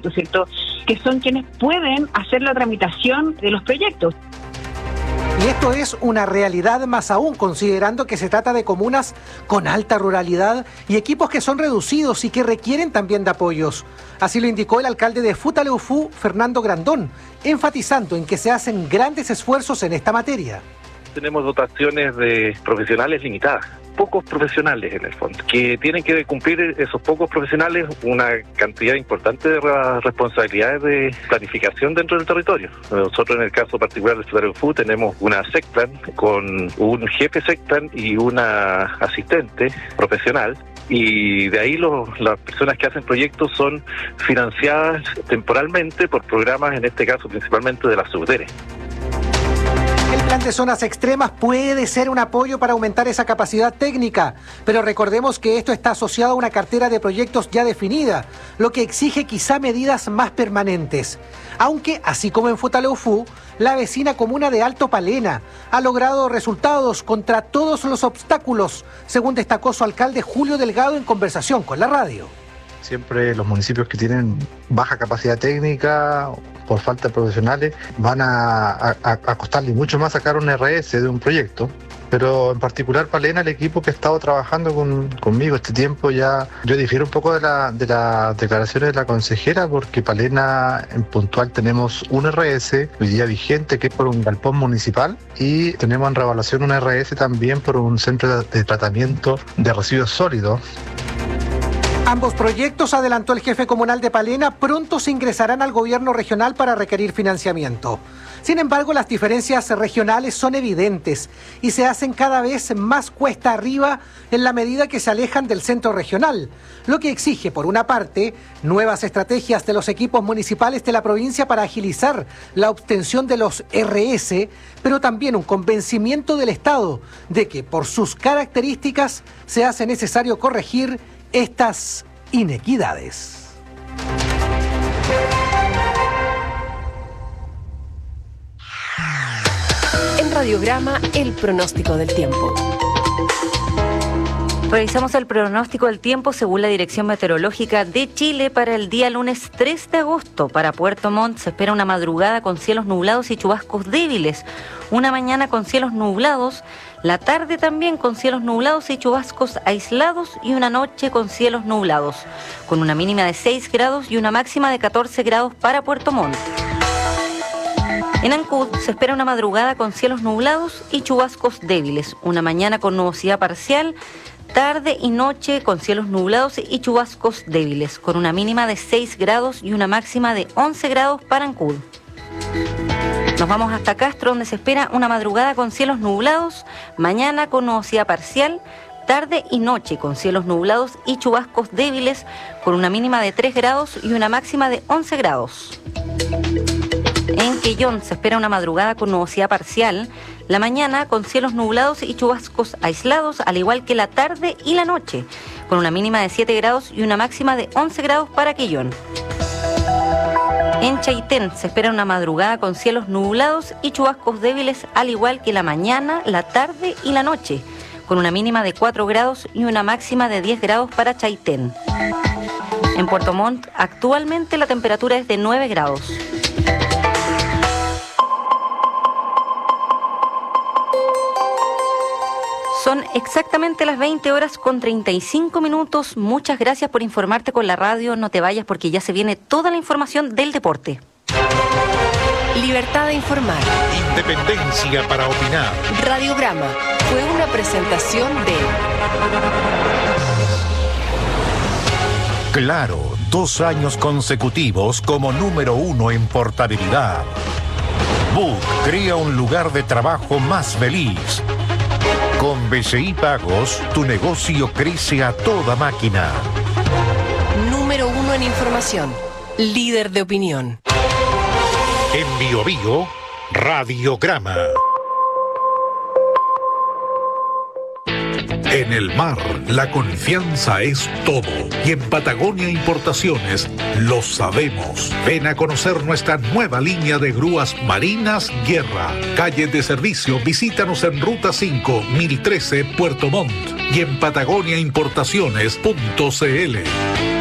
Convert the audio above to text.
proyecto, ¿cierto? Que son quienes pueden hacer la tramitación de los proyectos. Y esto es una realidad más aún, considerando que se trata de comunas con alta ruralidad y equipos que son reducidos y que requieren también de apoyos. Así lo indicó el alcalde de Futaleufú, Fernando Grandón, enfatizando en que se hacen grandes esfuerzos en esta materia. Tenemos dotaciones de profesionales limitadas, pocos profesionales en el fondo, que tienen que cumplir esos pocos profesionales una cantidad importante de responsabilidades de planificación dentro del territorio. Nosotros en el caso particular de Futaleufú tenemos una SECPLAN con un jefe SECPLAN y una asistente profesional. Y de ahí las personas que hacen proyectos son financiadas temporalmente por programas, en este caso principalmente de la SUBDERE. El plan de zonas extremas puede ser un apoyo para aumentar esa capacidad técnica, pero recordemos que esto está asociado a una cartera de proyectos ya definida, lo que exige quizá medidas más permanentes. Aunque, así como en Futaleufú, la vecina comuna de Alto Palena ha logrado resultados contra todos los obstáculos, según destacó su alcalde Julio Delgado en conversación con la radio. Siempre los municipios que tienen baja capacidad técnica por falta de profesionales van a costarle mucho más sacar un RS de un proyecto. Pero en particular Palena, el equipo que ha estado trabajando conmigo este tiempo ya, yo difiero un poco de las declaraciones de la consejera, porque Palena en puntual tenemos un RS hoy día vigente que es por un galpón municipal y tenemos en revaluación un RS también por un centro de tratamiento de residuos sólidos. Ambos proyectos, adelantó el jefe comunal de Palena, pronto se ingresarán al gobierno regional para requerir financiamiento. Sin embargo, las diferencias regionales son evidentes y se hacen cada vez más cuesta arriba en la medida que se alejan del centro regional, lo que exige, por una parte, nuevas estrategias de los equipos municipales de la provincia para agilizar la obtención de los RS, pero también un convencimiento del Estado de que, por sus características, se hace necesario corregir estas inequidades. En Radiograma, el pronóstico del tiempo. Revisamos el pronóstico del tiempo según la Dirección Meteorológica de Chile para el día lunes 3 de agosto. Para Puerto Montt se espera una madrugada con cielos nublados y chubascos débiles, una mañana con cielos nublados, la tarde también con cielos nublados y chubascos aislados y una noche con cielos nublados, con una mínima de 6 grados y una máxima de 14 grados para Puerto Montt. En Ancud se espera una madrugada con cielos nublados y chubascos débiles, una mañana con nubosidad parcial, tarde y noche con cielos nublados y chubascos débiles, con una mínima de 6 grados y una máxima de 11 grados para Ancud. Nos vamos hasta Castro, donde se espera una madrugada con cielos nublados, mañana con nubosidad parcial, tarde y noche con cielos nublados y chubascos débiles, con una mínima de 3 grados y una máxima de 11 grados. En Quellón se espera una madrugada con nubosidad parcial, la mañana con cielos nublados y chubascos aislados, al igual que la tarde y la noche, con una mínima de 7 grados y una máxima de 11 grados para Quellón. En Chaitén se espera una madrugada con cielos nublados y chubascos débiles, al igual que la mañana, la tarde y la noche, con una mínima de 4 grados y una máxima de 10 grados para Chaitén. En Puerto Montt, actualmente la temperatura es de 9 grados. Son exactamente las 20 horas con 35 minutos. Muchas gracias por informarte con la radio. No te vayas porque ya se viene toda la información del deporte. Libertad de informar. Independencia para opinar. Radiograma fue una presentación de... Claro, 2 años consecutivos como número 1 en portabilidad. Book crea un lugar de trabajo más feliz. Con BCI Pagos, tu negocio crece a toda máquina. Número 1 en información. Líder de opinión. En Bio Bio, Radiograma. En el mar, la confianza es todo. Y en Patagonia Importaciones, lo sabemos. Ven a conocer nuestra nueva línea de grúas marinas Guerra. Calle de servicio, visítanos en Ruta 5, 1013, Puerto Montt. Y en patagoniaimportaciones.cl.